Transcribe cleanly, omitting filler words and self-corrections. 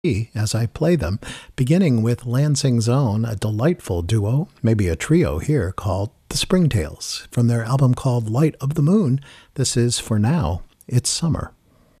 as I play them, beginning with Lansing's own, a delightful duo, maybe a trio here, called the Springtails. From their album called Light of the Moon, this is For Now, It's Summer.